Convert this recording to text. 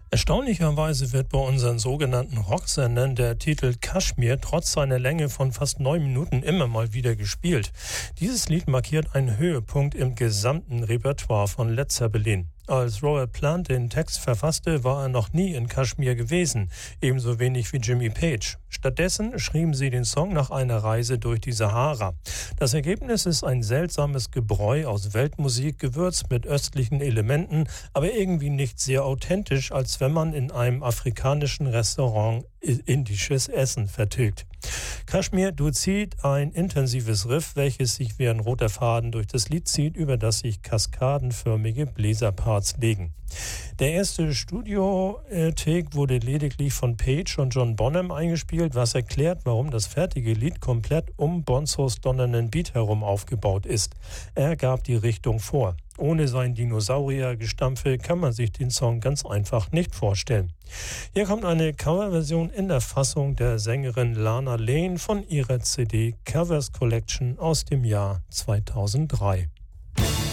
Erstaunlicherweise wird bei unseren sogenannten Rocksendern der Titel Kashmir trotz seiner Länge von fast 9 Minuten immer mal wieder gespielt. Dieses Lied markiert einen Höhepunkt im gesamten Repertoire von Led Zeppelin. Als Robert Plant den Text verfasste, war er noch nie in Kaschmir gewesen, ebenso wenig wie Jimmy Page. Stattdessen schrieben sie den Song nach einer Reise durch die Sahara. Das Ergebnis ist ein seltsames Gebräu aus Weltmusik, gewürzt mit östlichen Elementen, aber irgendwie nicht sehr authentisch, als wenn man in einem afrikanischen Restaurant indisches Essen vertilgt. Kashmir durchzieht ein intensives Riff, welches sich wie ein roter Faden durch das Lied zieht, über das sich kaskadenförmige Bläserparts legen. Der erste Studio-Take wurde lediglich von Page und John Bonham eingespielt, was erklärt, warum das fertige Lied komplett um Bonzos donnernden Beat herum aufgebaut ist. Er gab die Richtung vor. Ohne sein Dinosauriergestampfe kann man sich den Song ganz einfach nicht vorstellen. Hier kommt eine Coverversion in der Fassung der Sängerin Lana Lane von ihrer CD Covers Collection aus dem Jahr 2003.